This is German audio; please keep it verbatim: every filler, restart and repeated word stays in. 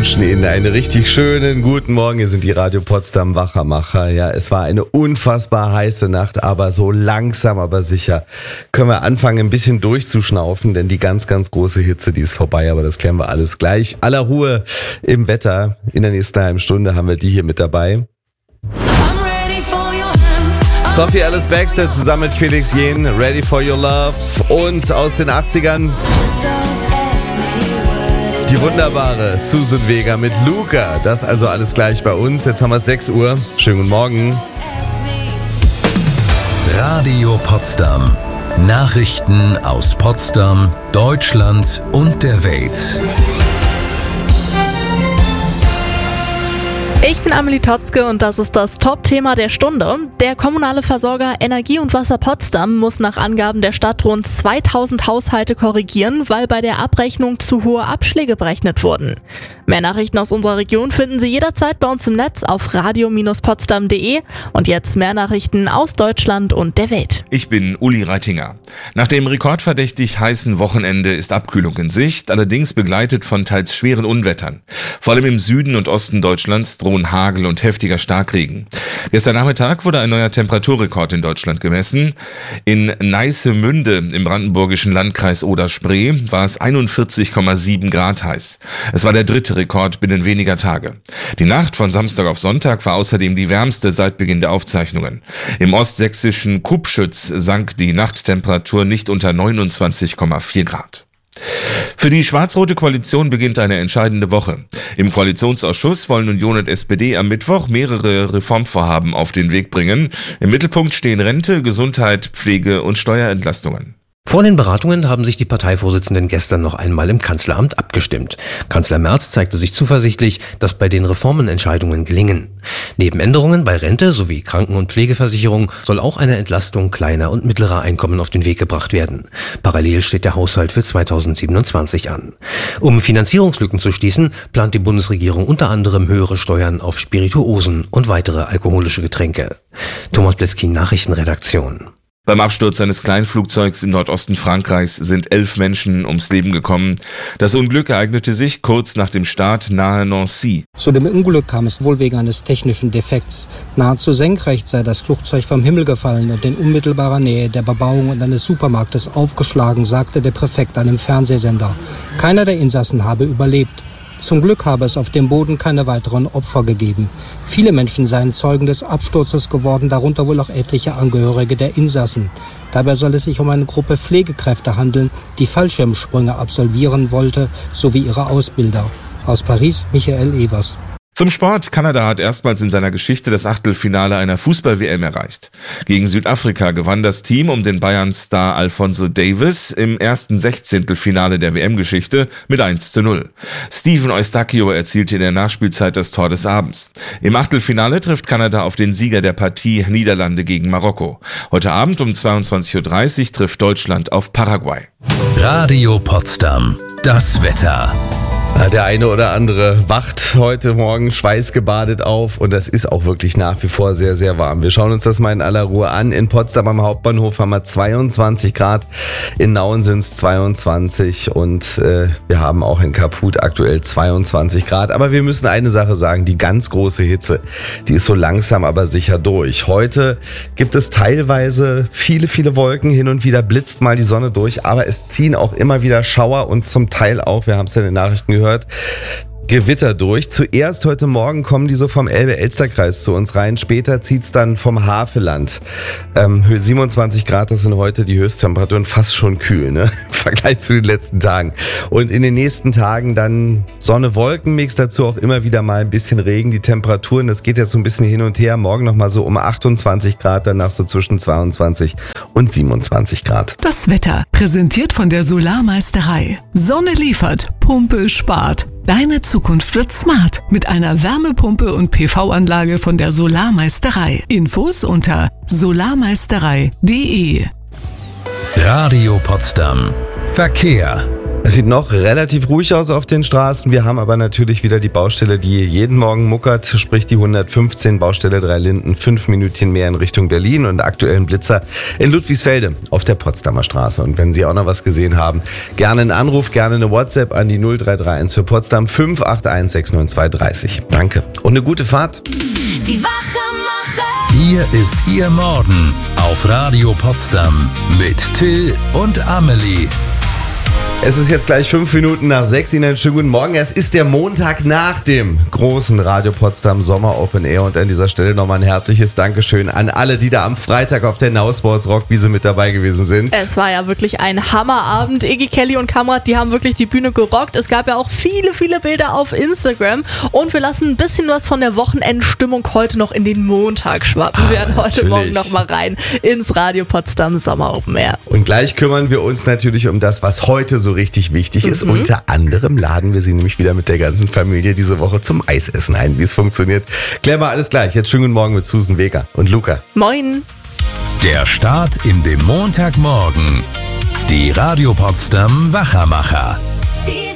wünschen Ihnen einen richtig schönen guten Morgen. Hier sind die Radio Potsdam Wachermacher. Ja, es war eine unfassbar heiße Nacht, aber so langsam, aber sicher können wir anfangen, ein bisschen durchzuschnaufen, denn die ganz, ganz große Hitze, die ist vorbei, aber das klären wir alles gleich. Aller Ruhe im Wetter. In der nächsten halben Stunde haben wir die hier mit dabei. Sophie Alice Baxter zusammen mit Felix Jähn, Ready for Your Love, und aus den achtzigern die wunderbare Susan Vega mit Luca. Das also alles gleich bei uns. Jetzt haben wir es sechs Uhr. Schönen guten Morgen. Radio Potsdam. Nachrichten aus Potsdam, Deutschland und der Welt. Ich bin Amelie Totzke und das ist das Top-Thema der Stunde. Der kommunale Versorger Energie und Wasser Potsdam muss nach Angaben der Stadt rund zweitausend Haushalte korrigieren, weil bei der Abrechnung zu hohe Abschläge berechnet wurden. Mehr Nachrichten aus unserer Region finden Sie jederzeit bei uns im Netz auf radio Bindestrich potsdam punkt de. Und jetzt mehr Nachrichten aus Deutschland und der Welt. Ich bin Uli Reitinger. Nach dem rekordverdächtig heißen Wochenende ist Abkühlung in Sicht, allerdings begleitet von teils schweren Unwettern. Vor allem im Süden und Osten Deutschlands drohen Hagel und heftiger Starkregen. Gestern Nachmittag wurde ein neuer Temperaturrekord in Deutschland gemessen. In Neissemünde im brandenburgischen Landkreis Oder-Spree war es einundvierzig Komma sieben Grad heiß. Es war der dritte Rekord binnen weniger Tage. Die Nacht von Samstag auf Sonntag war außerdem die wärmste seit Beginn der Aufzeichnungen. Im ostsächsischen Kubschütz sank die Nachttemperatur nicht unter neunundzwanzig Komma vier Grad. Für die schwarz-rote Koalition beginnt eine entscheidende Woche. Im Koalitionsausschuss wollen Union und S P D am Mittwoch mehrere Reformvorhaben auf den Weg bringen. Im Mittelpunkt stehen Rente, Gesundheit, Pflege und Steuerentlastungen. Vor den Beratungen haben sich die Parteivorsitzenden gestern noch einmal im Kanzleramt abgestimmt. Kanzler Merz zeigte sich zuversichtlich, dass bei den Reformen Entscheidungen gelingen. Neben Änderungen bei Rente sowie Kranken- und Pflegeversicherung soll auch eine Entlastung kleiner und mittlerer Einkommen auf den Weg gebracht werden. Parallel steht der Haushalt für zweitausendsiebenundzwanzig an. Um Finanzierungslücken zu schließen, plant die Bundesregierung unter anderem höhere Steuern auf Spirituosen und weitere alkoholische Getränke. Thomas Bleskin, Nachrichtenredaktion. Beim Absturz eines Kleinflugzeugs im Nordosten Frankreichs sind elf Menschen ums Leben gekommen. Das Unglück ereignete sich kurz nach dem Start nahe Nancy. Zu dem Unglück kam es wohl wegen eines technischen Defekts. Nahezu senkrecht sei das Flugzeug vom Himmel gefallen und in unmittelbarer Nähe der Bebauung und eines Supermarktes aufgeschlagen, sagte der Präfekt einem Fernsehsender. Keiner der Insassen habe überlebt. Zum Glück habe es auf dem Boden keine weiteren Opfer gegeben. Viele Menschen seien Zeugen des Absturzes geworden, darunter wohl auch etliche Angehörige der Insassen. Dabei soll es sich um eine Gruppe Pflegekräfte handeln, die Fallschirmsprünge absolvieren wollte, sowie ihre Ausbilder. Aus Paris, Michael Evers. Zum Sport. Kanada hat erstmals in seiner Geschichte das Achtelfinale einer Fußball-W M erreicht. Gegen Südafrika gewann das Team um den Bayern-Star Alphonso Davies im ersten Sechzehntelfinale der W M-Geschichte mit eins zu null. Steven Eustachio erzielte in der Nachspielzeit das Tor des Abends. Im Achtelfinale trifft Kanada auf den Sieger der Partie Niederlande gegen Marokko. Heute Abend um zweiundzwanzig Uhr dreißig trifft Deutschland auf Paraguay. Radio Potsdam. Das Wetter. Der eine oder andere wacht heute Morgen schweißgebadet auf und das ist auch wirklich nach wie vor sehr, sehr warm. Wir schauen uns das mal in aller Ruhe an. In Potsdam am Hauptbahnhof haben wir zweiundzwanzig Grad, in Nauen sind es zweiundzwanzig und äh, wir haben auch in Kaput aktuell zweiundzwanzig Grad. Aber wir müssen eine Sache sagen, die ganz große Hitze, die ist so langsam aber sicher durch. Heute gibt es teilweise viele, viele Wolken, hin und wieder blitzt mal die Sonne durch, aber es ziehen auch immer wieder Schauer und zum Teil auch, wir haben es ja in den Nachrichten gehört, Gewitter durch. Zuerst heute Morgen kommen die so vom Elbe-Elster-Kreis zu uns rein. Später zieht's dann vom Havelland. Ähm, siebenundzwanzig Grad, das sind heute die Höchsttemperaturen, fast schon kühl, ne? Im Vergleich zu den letzten Tagen. Und in den nächsten Tagen dann Sonne-Wolken-Mix, dazu auch immer wieder mal ein bisschen Regen. Die Temperaturen, das geht jetzt so ein bisschen hin und her. Morgen nochmal so um achtundzwanzig Grad, danach so zwischen zweiundzwanzig und siebenundzwanzig Grad. Das Wetter, präsentiert von der Solarmeisterei. Sonne liefert, Pumpe spart. Deine Zukunft wird smart mit einer Wärmepumpe und P V-Anlage von der Solarmeisterei. Infos unter solarmeisterei punkt de. Radio Potsdam. Verkehr. Es sieht noch relativ ruhig aus auf den Straßen. Wir haben aber natürlich wieder die Baustelle, die jeden Morgen muckert, sprich die hundertfünfzehn Baustelle Drei Linden, fünf Minütchen mehr in Richtung Berlin und aktuellen Blitzer in Ludwigsfelde auf der Potsdamer Straße. Und wenn Sie auch noch was gesehen haben, gerne einen Anruf, gerne eine WhatsApp an die null drei drei eins für Potsdam fünf acht eins sechs neun zwei drei null. Danke und eine gute Fahrt. Die Wachmacher. Hier ist Ihr Morgen auf Radio Potsdam mit Till und Amelie. Es ist jetzt gleich fünf Minuten nach sechs. Ihnen einen schönen guten Morgen. Es ist der Montag nach dem großen Radio Potsdam Sommer Open Air und an dieser Stelle nochmal ein herzliches Dankeschön an alle, die da am Freitag auf der Now Sports Rockwiese mit dabei gewesen sind. Es war ja wirklich ein Hammerabend. Iggy, Kelly und Kamrat, die haben wirklich die Bühne gerockt. Es gab ja auch viele, viele Bilder auf Instagram und wir lassen ein bisschen was von der Wochenendstimmung heute noch in den Montag schwappen. Wir werden heute natürlich. Morgen nochmal rein ins Radio Potsdam Sommer Open Air. Und gleich kümmern wir uns natürlich um das, was heute so richtig wichtig ist. Mhm. Unter anderem laden wir Sie nämlich wieder mit der ganzen Familie diese Woche zum Eisessen ein. Wie es funktioniert, klären wir alles gleich. Jetzt schönen guten Morgen mit Susan Weger und Luca. Moin. Der Start in den Montagmorgen. Die Radio Potsdam Wachermacher.